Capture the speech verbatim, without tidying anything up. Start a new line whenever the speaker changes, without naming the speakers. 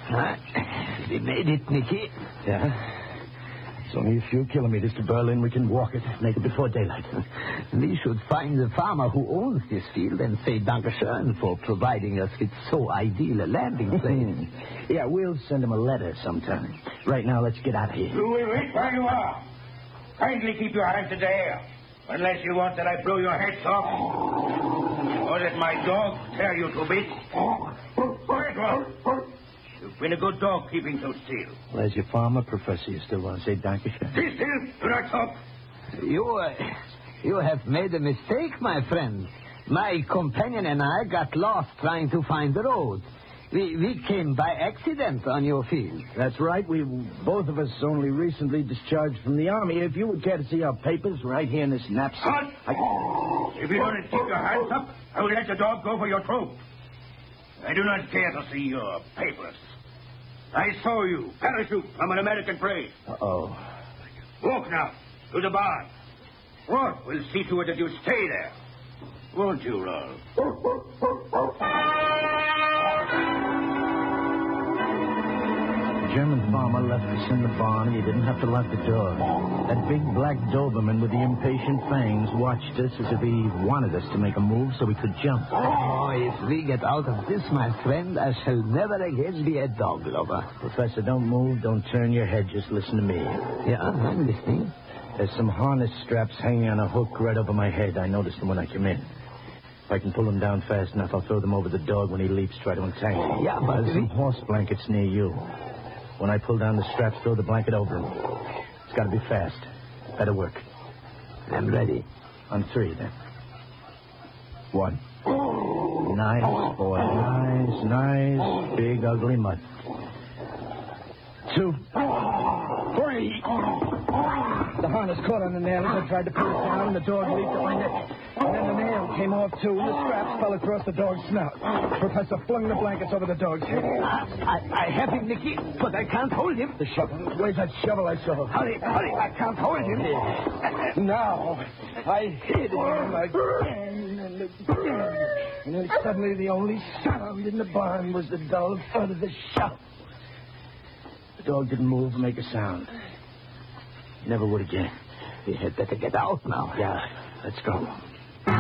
Uh, we made it, Nicky.
Yeah? It's only a few kilometers to Berlin. We can walk it, make it before daylight.
We should find the farmer who owns this field and say Dankeschön for providing us with so ideal a landing place.
Yeah, we'll send him a letter sometime. Right now, let's get out of here.
You will wait where you are. Kindly keep your hands in the air. Unless you want that I blow your heads off. Or that my dog tear you to bits. Quiet, Rolf. You've been a good dog keeping so still.
Well, as your farmer, Professor, you still want to say Dankeschön?
Stay still. Do not talk.
You, uh, you have made a mistake, my friend. My companion and I got lost trying to find the road. We, we came by accident on your field.
That's right. We, both of us, only recently discharged from the army. If you would care to see our papers right here in this knapsack.
Halt! I... If you don't keep your hands up, I will let the dog go for your troop. I do not care to see your papers. I saw you parachute from an American plane.
Uh-oh.
Walk now to the barn. Rolf will see to it that you stay there. Won't you, Rolf?
The German farmer left us in the barn, and he didn't have to lock the door. That big black Doberman with the impatient fangs watched us as if he wanted us to make a move so we could jump.
Oh, if we get out of this, my friend, I shall never again be a dog lover.
Professor, don't move, don't turn your head, just listen to me.
Yeah, I'm listening.
There's some harness straps hanging on a hook right over my head. I noticed them when I came in. If I can pull them down fast enough, I'll throw them over the dog when he leaps, try to entangle him.
Yeah, but...
There's some horse blankets near you. When I pull down the straps, throw the blanket over him. It's got to be fast. Better work.
I'm ready.
On three, then. One. Nice, boy. Nice, nice, big, ugly mutt. Two. Three. The harness caught on the nail as I tried to pull it down, and the dog leaped at my neck. And then the nail came off, too, and the straps fell across the dog's snout. Professor flung the blankets over the dog's head.
I, I have him, Nicky, but I can't hold him.
The shovel. Where's that shovel I saw?
Hurry, hurry, I can't hold him.
Now, I hit him again and again. And then suddenly the only sound in the barn was the dull thud of the shovel. The dog didn't move or make a sound. Never would again.
We had better get out now.
Yeah, let's go.